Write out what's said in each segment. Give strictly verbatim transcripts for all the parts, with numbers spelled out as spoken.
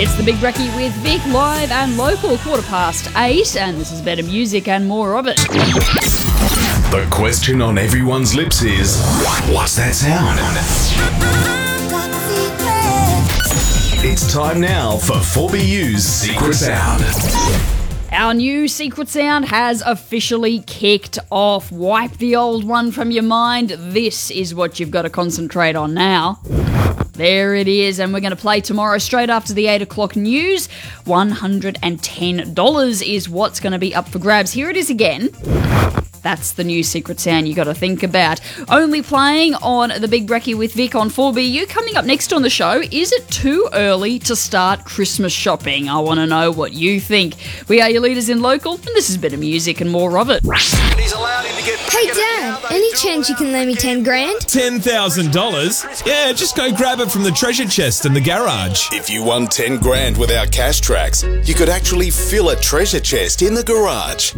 It's the Big Brekkie with Vic, live and local, quarter past eight, and this is better music and more of it. The question on everyone's lips is, what's that sound? It's time now for four B U's Secret Sound. Our new secret sound has officially kicked off. Wipe the old one from your mind. This is what you've got to concentrate on now. There it is, and we're going to play tomorrow straight after the eight o'clock news. one hundred ten dollars is what's going to be up for grabs. Here it is again. That's the new secret sound you got to think about. Only playing on the Big Brekkie with Vic on four B U. Coming up next on the show, is it too early to start Christmas shopping? I want to know what you think. We are your leaders in local, and this is better music and more of it. Hey Dad, any chance you can lend me ten grand? ten thousand dollars? Yeah, just go grab it from the treasure chest in the garage. If you won ten grand with our cash tracks, you could actually fill a treasure chest in the garage.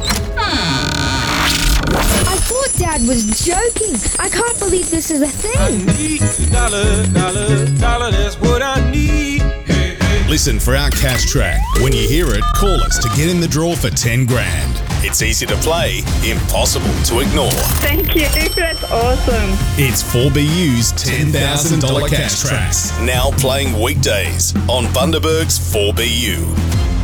I thought Dad was joking. I can't believe this is a thing. Dollar, dollar, dollar, that's what I need. Hey, hey. Listen for our cash track. When you hear it, call us to get in the draw for ten grand. It's easy to play, impossible to ignore. Thank you, that's awesome. It's four B U's ten thousand dollars cash tracks. Now playing weekdays on Bundaberg's four B U.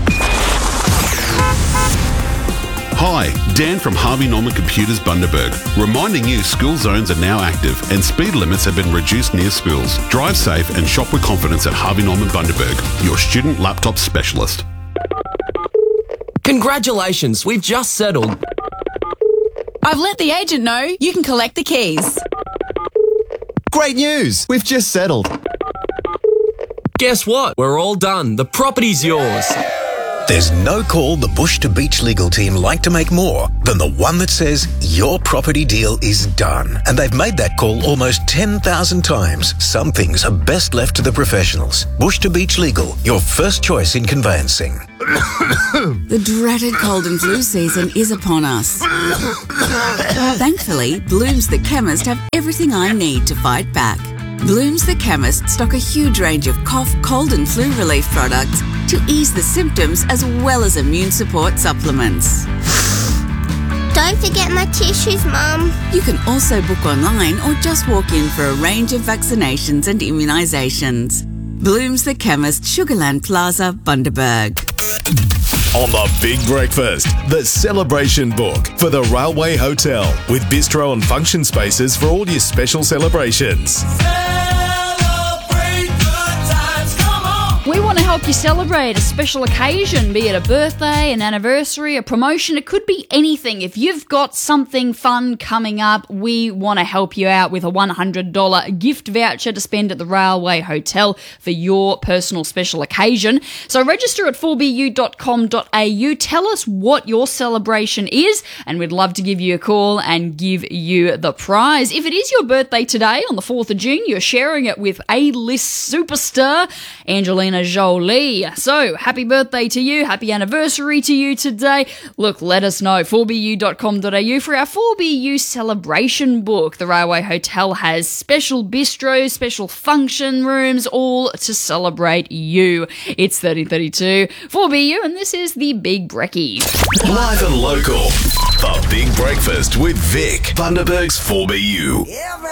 Hi, Dan from Harvey Norman Computers Bundaberg, reminding you school zones are now active and speed limits have been reduced near schools. Drive safe and shop with confidence at Harvey Norman Bundaberg, your student laptop specialist. Congratulations, we've just settled. I've let the agent know you can collect the keys. Great news, we've just settled. Guess what? We're all done. The property's yours. There's no call the Bush to Beach legal team like to make more than the one that says your property deal is done. And they've made that call almost ten thousand times. Some things are best left to the professionals. Bush to Beach Legal, your first choice in conveyancing. The dreaded cold and flu season is upon us. Thankfully, Blooms the Chemist have everything I need to fight back. Blooms the Chemist stock a huge range of cough, cold and flu relief products to ease the symptoms as well as immune support supplements. Don't forget my tissues, Mum. You can also book online or just walk in for a range of vaccinations and immunisations. Blooms the Chemist, Sugarland Plaza, Bundaberg. On the Big Breakfast, the celebration book for the Railway Hotel with bistro and function spaces for all your special celebrations. We want to help you celebrate a special occasion, be it a birthday, an anniversary, a promotion. It could be anything. If you've got something fun coming up, we want to help you out with a one hundred dollars gift voucher to spend at the Railway Hotel for your personal special occasion. So register at four b u dot com dot a u. Tell us what your celebration is, and we'd love to give you a call and give you the prize. If it is your birthday today, on the fourth of June, you're sharing it with A-list superstar Angelina Jolie. So, happy birthday to you, happy anniversary to you today. Look, let us know, four b u dot com dot a u for our four B U celebration book. The Railway Hotel has special bistros, special function rooms, all to celebrate you. It's thirteen thirty-two, four B U, and this is the Big Brekkie. Live and local, the Big Breakfast with Vic, Bundaberg's four B U.